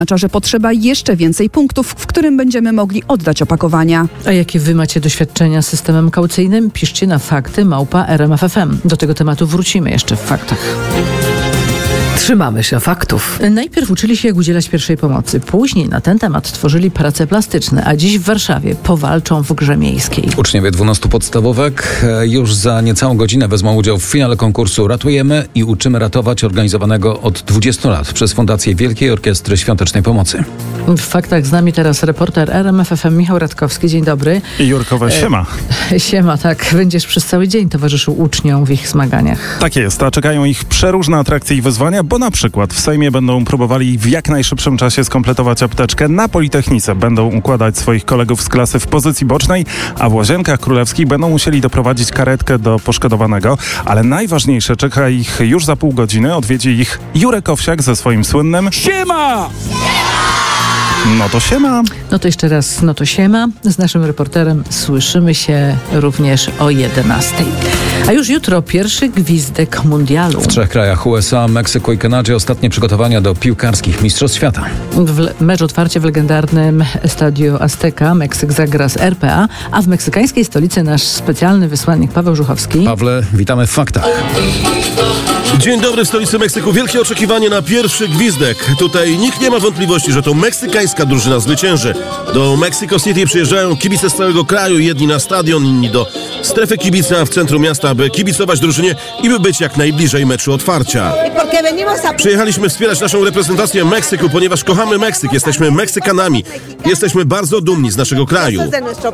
Oznacza, że potrzeba jeszcze więcej punktów, w którym będziemy mogli oddać opakowania. A jakie wy macie doświadczenia z systemem kaucyjnym? Piszcie na fakty@rmf.fm. Do tego tematu wrócimy jeszcze w faktach. Trzymamy się faktów. Najpierw uczyli się, jak udzielać pierwszej pomocy. Później na ten temat tworzyli prace plastyczne, a dziś w Warszawie powalczą w grze miejskiej. Uczniowie 12 podstawówek już za niecałą godzinę wezmą udział w finale konkursu Ratujemy i uczymy ratować, organizowanego od 20 lat przez Fundację Wielkiej Orkiestry Świątecznej Pomocy. W faktach z nami teraz reporter RMF FM Michał Radkowski. Dzień dobry. Jurkowa, siema. Siema, tak. Będziesz przez cały dzień towarzyszył uczniom w ich zmaganiach. Tak jest, a czekają ich przeróżne atrakcje i wyzwania, bo na przykład w Sejmie będą próbowali w jak najszybszym czasie skompletować apteczkę. Na Politechnice będą układać swoich kolegów z klasy w pozycji bocznej, a w Łazienkach Królewskich będą musieli doprowadzić karetkę do poszkodowanego. Ale najważniejsze, czeka ich już za pół godziny. Odwiedzi ich Jurek Owsiak ze swoim słynnym Siema! No to siema. No to jeszcze raz, no to siema. Z naszym reporterem słyszymy się również o 11:00. A już jutro pierwszy gwizdek mundialu. W 3 krajach USA, Meksyku i Kanadzie ostatnie przygotowania do piłkarskich mistrzostw świata. Mecz otwarcie w legendarnym Estadio Azteca. Meksyk zagra z RPA, a w meksykańskiej stolicy nasz specjalny wysłannik Paweł Żuchowski. Pawle, witamy w faktach. Dzień dobry w stolicy Meksyku. Wielkie oczekiwanie na pierwszy gwizdek. Tutaj nikt nie ma wątpliwości, że to meksykańska drużyna zwycięży. Do Mexico City przyjeżdżają kibice z całego kraju. Jedni na stadion, inni do strefy kibica w centrum miasta, aby kibicować drużynie i by być jak najbliżej meczu otwarcia. Przyjechaliśmy wspierać naszą reprezentację Meksyku, ponieważ kochamy Meksyk. Jesteśmy Meksykanami. Jesteśmy bardzo dumni z naszego kraju.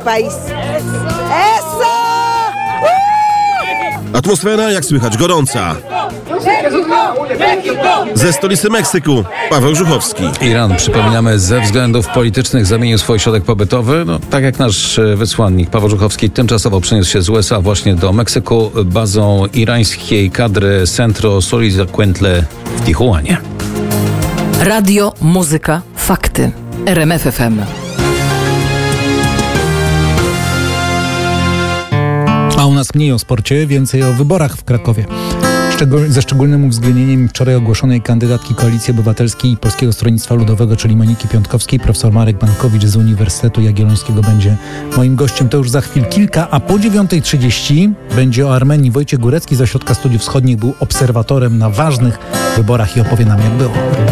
Atmosfera, jak słychać, gorąca. Ze stolicy Meksyku, Paweł Żuchowski. Iran, przypominamy, ze względów politycznych zamienił swój ośrodek pobytowy. No, tak jak nasz wysłannik Paweł Żuchowski tymczasowo przeniósł się z USA właśnie do Meksyku bazą irańskiej kadry Centro Solidaridad w Tijuanie. Radio, muzyka, fakty. RMF FM. A u nas mniej o sporcie, więcej o wyborach w Krakowie. Ze szczególnym uwzględnieniem wczoraj ogłoszonej kandydatki Koalicji Obywatelskiej i Polskiego Stronnictwa Ludowego, czyli Moniki Piątkowskiej, profesor Marek Bankowicz z Uniwersytetu Jagiellońskiego będzie moim gościem. To już za chwil kilka, a po 9:30 będzie o Armenii. Wojciech Górecki z Ośrodka Studiów Wschodnich był obserwatorem na ważnych wyborach i opowie nam, jak było.